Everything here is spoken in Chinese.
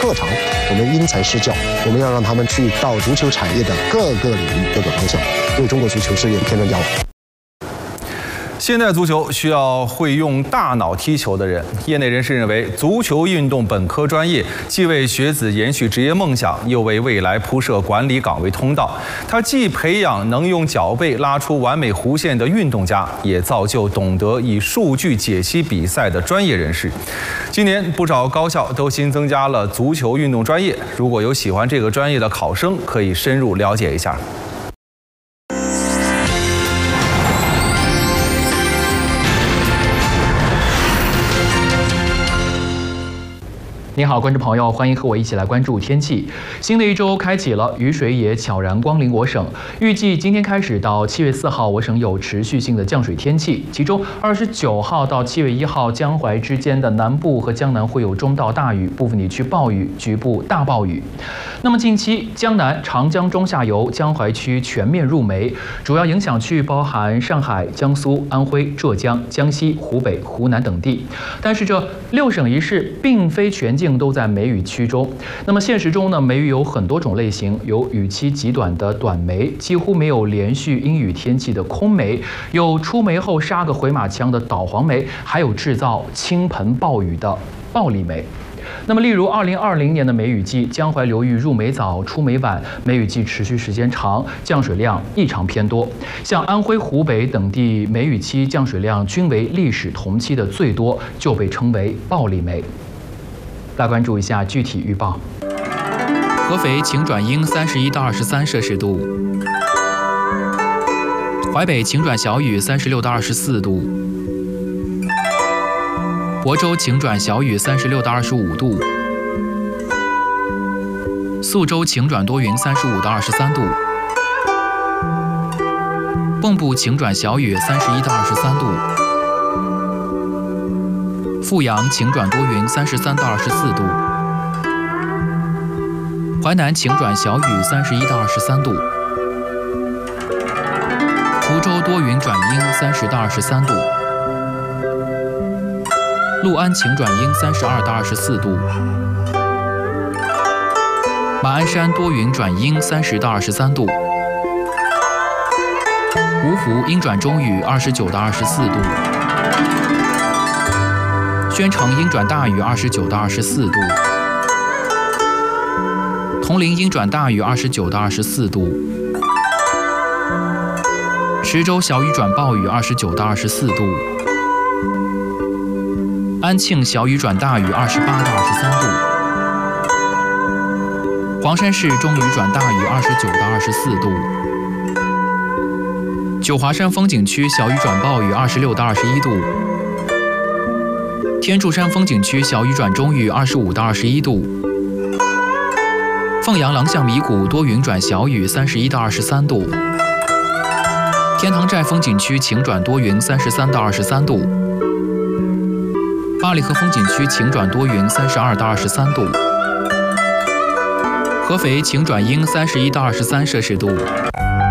特长，我们因材施教，我们要让他们去到足球产业的各个领域、各个方向，为中国足球事业添砖加瓦。 现代足球需要会用大脑踢球的人。业内人士认为，足球运动本科专业既为学子延续职业梦想，又为未来铺设管理岗位通道。它既培养能用脚背拉出完美弧线的运动家，也造就懂得以数据解析比赛的专业人士。今年不少高校都新增加了足球运动专业，如果有喜欢这个专业的考生，可以深入了解一下。 您好，观众朋友，欢迎和我一起来关注天气。新的一周开启了，雨水也悄然光临我省。预计今天开始到7月4号，我省有持续性的降水天气。其中29号到7月1号，江淮之间的南部和江南会有中到大雨，部分地区暴雨，局部大暴雨。那么近期，江南、长江中下游、江淮区全面入梅，主要影响区域包含上海、江苏、安徽、浙江、江西、湖北、湖南等地。但是这6省1市并非全境都在梅雨区中。那么现实中呢，梅雨有很多种类型，有雨期极短的短梅，几乎没有连续阴雨天气的空梅，有出梅后杀个回马枪的导黄梅，还有制造倾盆暴雨的暴力梅。那么，例如2020年的梅雨季，江淮流域入梅早、出梅晚，梅雨季持续时间长，降水量异常偏多。像安徽、湖北等地梅雨期降水量均为历史同期的最多，就被称为暴力梅。来关注一下具体预报。合肥晴转阴31到23摄氏度，淮北晴转小雨36到24度，亳州晴转小雨36到25度，宿州晴转多云35到23度，蚌埠晴转小雨31到23度，阜阳晴转多云33到24度，淮南晴转小雨31到23度，滁州多云转阴30到23度，六安晴转阴32到24度，马鞍山多云转阴30到23度，芜湖阴转中雨29到24度，宣城阴转大雨29到24度，铜陵阴转大雨29到24度，池州小雨转暴雨29到24度，安庆小雨转大雨28到23度，黄山市中雨转大雨29到24度，九华山风景区小雨转暴雨26到21度，天柱山风景区小雨转中雨25到21度，凤阳郎巷迷谷多云转小雨31到23度，天堂寨风景区晴转多云33到23度，巴里河风景区晴转多云32到23度，合肥晴转阴31到23摄氏度。